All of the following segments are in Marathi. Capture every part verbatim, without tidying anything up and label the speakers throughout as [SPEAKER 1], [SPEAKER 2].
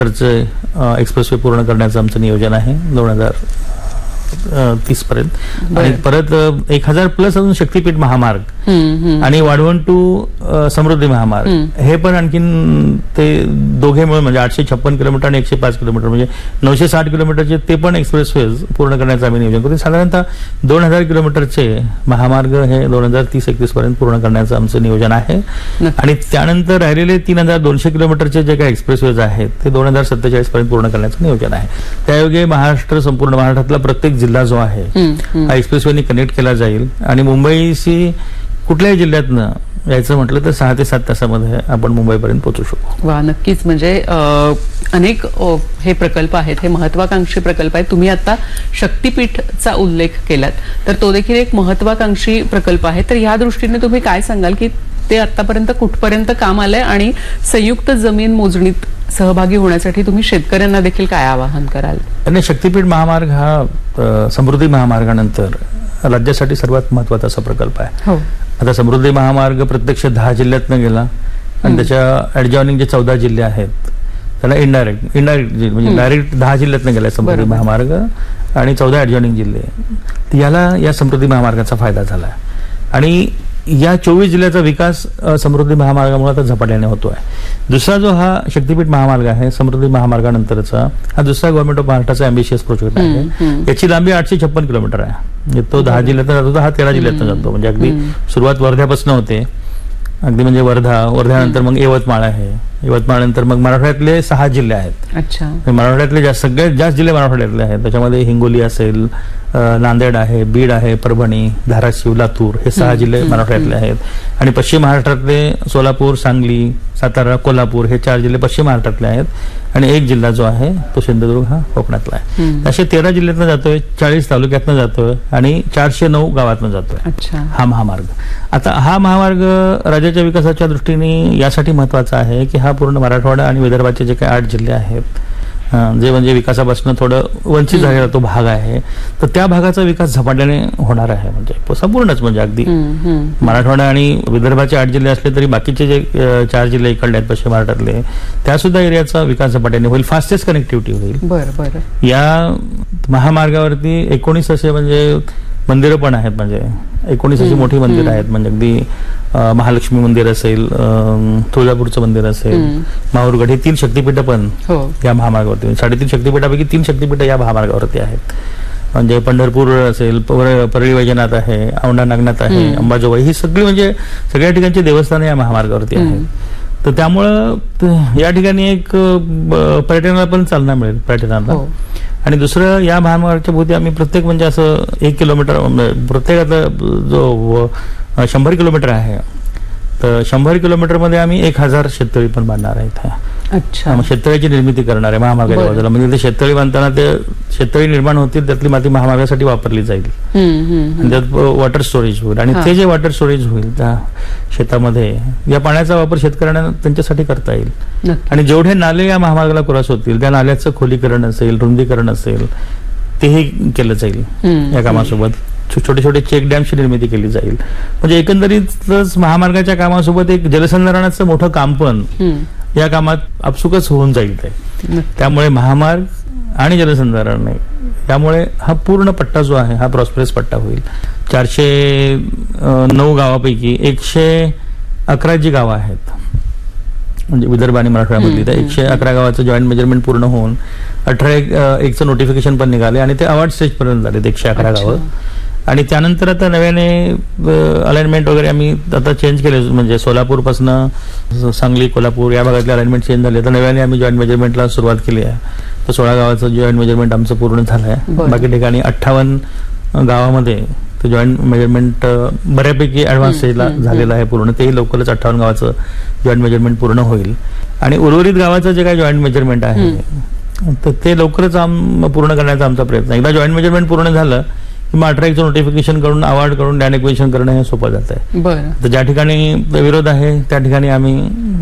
[SPEAKER 1] एक्सप्रेसवे पूर्ण करण्याचं आमचं नियोजन आहे दोन हजार तीस पर्यंत. आणि परत एक हजार प्लस अजून शक्तीपीठ महामार्ग आणि वाढवण टू समृद्धी महामार्ग हे पण आणखीन ते दोघे मिळून म्हणजे आठशे छप्पन किलोमीटर आणि एकशे पाच किलोमीटर म्हणजे नऊशे साठ किलोमीटरचे ते पण एक्सप्रेसवेज पूर्ण करण्याचं आम्ही नियोजन करतो. साधारणतः दोन हजार किलोमीटरचे महामार्ग हे दोन हजार तीस एकतीस पर्यंत पूर्ण करण्याचं आमचं नियोजन आहे. आणि त्यानंतर राहिलेले तीन हजार दोनशे किलोमीटरचे जे काही एक्सप्रेसवेज आहेत ते दोन हजार सत्तेचाळीस पर्यंत पूर्ण करण्याचं नियोजन आहे. त्यायोगे महाराष्ट्र संपूर्ण महाराष्ट्रातला प्रत्येक जिल्हा जो आहे हा एक्सप्रेसवेनी कनेक्ट केला जाईल आणि मुंबईशी कुठल्याही जिल्ह्यातनं यायचं म्हटलं तर सहा ते सात तासामध्ये आपण मुंबईपर्यंत पोहोचू शकतो.
[SPEAKER 2] वा, नक्कीच. म्हणजे अनेक हे प्रकल्प आहेत, हे महत्वाकांक्षी प्रकल्प आहेत. तुम्ही आता शक्तीपीठचा उल्लेख केलात तर तो देखील एक महत्वाकांक्षी प्रकल्प आहे. तर या दृष्टीने तुम्ही काय सांगाल की ते आतापर्यंत कुठपर्यंत काम आलंय आणि संयुक्त जमीन मोजणीत सहभागी होण्यासाठी तुम्ही शेतकऱ्यांना देखील काय आवाहन कराल?
[SPEAKER 1] आणि शक्तीपीठ महामार्ग हा समृद्धी महामार्गानंतर राज्यासाठी सर्वात महत्वाचा असा प्रकल्प आहे. आता समृद्धी महामार्ग प्रत्यक्ष दहा जिल्ह्यातनं गेला आणि त्याच्या ऍडजॉइनिंग जे चौदा जिल्हे आहेत त्याला इनडायरेक्ट इनडायरेक्ट म्हणजे डायरेक्ट दहा जिल्ह्यातनं गेला समृद्धी महामार्ग आणि चौदा ऍडजॉइनिंग जिल्हे, याला या समृद्धी महामार्गाचा फायदा झाला. आणि या चोवीस जिल्ह्याचा विकास समृद्धी महामार्गामुळे आता झपाट्याने होतोय. दुसरा जो हा शक्तीपीठ महामार्ग आहे समृद्धी महामार्गानंतरचा हा दुसरा गव्हर्नमेंट ऑफ महाराष्ट्राचा अँबिशियस प्रोजेक्ट आहे. याची लांबी आठशे छप्पन किलोमीटर आहे. तो दहा जिल्ह्यातून जातो, हा तेरा जिल्ह्यातून जातो. म्हणजे अगदी सुरुवात वर्ध्यापासून होते, अगदी म्हणजे वर्धा, वर्ध्यानंतर मग यवतमाळ आहे, यवतमाळ नंतर मग मराठवाड्यातले सहा जिल्हे आहेत. मराठवाड्यातले जास्त सगळ्यात जास्त जिल्हे मराठवाड्यातले आहेत. त्याच्यामध्ये हिंगोली असेल, नांदेड आहे, बीड आहे, परभणी, धाराशिव, लातूर हे सहा जिल्हे मराठवाड्यातले आहेत. आणि पश्चिम महाराष्ट्रातले सोलापूर, सांगली, सातारा, कोल्हापूर हे चार जिल्हे पश्चिम महाराष्ट्रातले आहेत. आणि एक जिल्हा जो आहे तो सिंधुदुर्ग हा कोकणातला आहे. असे तेरा जिल्ह्यातनं जातोय, चाळीस तालुक्यातनं जातोय आणि चारशे नऊ गावातनं जातोय हा महामार्ग. आता हा महामार्ग राज्याच्या विकासाच्या दृष्टीने यासाठी महत्वाचा आहे की हा पूर्ण मराठवाडा आणि विदर्भाचे जे काही आठ जिल्हे आहेत जे म्हणजे विकासापासून थोडं वंचित झालेला तो भाग आहे, तर त्या भागाचा विकास झपाट्याने होणार आहे. म्हणजे संपूर्णच म्हणजे अगदी मराठवाडा आणि विदर्भाचे आठ जिल्हे असले तरी बाकीचे जे चार जिल्हे इकडले आहेत पश्चिम महाराष्ट्रातले त्या सुद्धा एरियाचा विकास झपाट्याने होईल. फास्टेस्ट कनेक्टिव्हिटी होईल.
[SPEAKER 2] बरं बरं.
[SPEAKER 1] या महामार्गावरती एकोणीस असे म्हणजे मंदिरं पण आहेत. म्हणजे एकोणीस अशी मोठी मंदिरं आहेत. म्हणजे अगदी महालक्ष्मी मंदिर असेल, तुळजापूरचं मंदिर असेल, माहूरगड हे तीन शक्तीपीठं पण या महामार्गावरती, साडेतीन शक्तीपीठापैकी तीन शक्तीपीठं या महामार्गावरती आहेत. म्हणजे पंढरपूर असेल, परळी वैजनाथ आहे, औंढा नागनाथ आहे, अंबाजोगाई ही सगळी म्हणजे सगळ्या ठिकाणची देवस्थानं या महामार्गावरती आहेत. तर त्यामुळं या ठिकाणी एक पर्यटनाला पण चालना मिळेल पर्यटनाला. आणि दुसरं या महामार्गाच्या भोवती आम्ही प्रत्येक म्हणजे असं एक किलोमीटर प्रत्येकाचा जो शंभर किलोमीटर आहे तर शंभर किलोमीटर मध्ये आम्ही एक हजार शेततळी पण बांधणार आहेत.
[SPEAKER 2] अच्छा.
[SPEAKER 1] मग शेततळ्याची निर्मिती करणार आहे महामार्गाच्या बाजूला. म्हणजे ते शेततळी बांधताना ते शेततळी निर्माण होतील त्यातली माती महामार्गासाठी वापरली जाईल आणि त्यात वॉटर स्टोरेज होईल. आणि ते जे वॉटर स्टोरेज होईल त्या शेतामध्ये या पाण्याचा वापर शेतकऱ्यांना त्यांच्यासाठी करता येईल. आणि जेवढे नाले या महामार्गाला क्रॉस होतील त्या नाल्याचं खोलीकरण असेल, रुंदीकरण असेल तेही केलं जाईल या कामासोबत. छोटे छोटे चेक डॅमची निर्मिती केली जाईल. म्हणजे एकंदरीतच महामार्गाच्या कामासोबत एक जलसंधारणाचं मोठं काम पण या कामात आपसुकच होऊन जाईल. त्यामुळे महामार्ग आणि जलसंधारण त्यामुळे हा पूर्ण पट्टा जो आहे हा प्रॉस्पेरस पट्टा होईल. चारशे नऊ गावापैकी एकशे अकरा जी गावं आहेत म्हणजे विदर्भ आणि मराठवाड्यामधली त्या एकशे अकरा गावाचं जॉईंट मेजरमेंट पूर्ण होऊन अठरा एक एकचं नोटिफिकेशन पण निघाले आणि ते अवॉर्ड स्टेज पर्यंत झाले एकशे अकरा गावं. आणि त्यानंतर आता नव्याने अलाइनमेंट वगैरे आम्ही आता चेंज केले. म्हणजे सोलापूर पासून सांगली, कोल्हापूर या भागातले अलाइनमेंट चेंज झाले. तर नव्याने आम्ही जॉईंट मेजरमेंटला सुरुवात केली आहे. तर सोळा गावाचं जॉईंट मेजरमेंट आमचं पूर्ण झालं आहे. बाकी ठिकाणी अठ्ठावन्न गावामध्ये ते जॉईंट मेजरमेंट बऱ्यापैकी ऍडव्हान्स स्टेजला झालेलं आहे पूर्ण. तेही लवकरच अठ्ठावन्न गावाचं जॉईंट मेजरमेंट पूर्ण होईल. आणि उर्वरित गावाचं जे काही जॉईंट मेजरमेंट आहे तर ते लवकरच पूर्ण करण्याचा आमचा प्रयत्न. एकदा जॉईंट मेजरमेंट पूर्ण झालं किंवा अठरा एकचं नोटिफिकेशन करून अवॉर्ड करून लँड एक्विजिशन करणं हे सोपं जात आहे. तर ज्या ठिकाणी विरोध आहे त्या ठिकाणी आम्ही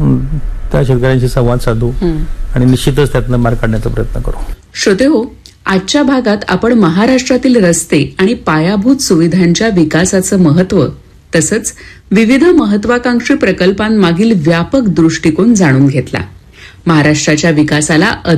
[SPEAKER 1] त्या शेतकऱ्यांशी संवाद साधू आणि निश्चितच त्यातनं मार्ग काढण्याचा प्रयत्न करू.
[SPEAKER 3] श्रोतेहो, आजच्या भागात आपण महाराष्ट्रातील रस्ते आणि पायाभूत सुविधांच्या विकासाचं महत्व तसंच विविध महत्वाकांक्षी प्रकल्पांमागील व्यापक दृष्टिकोन जाणून घेतला. महाराष्ट्राच्या विकासाला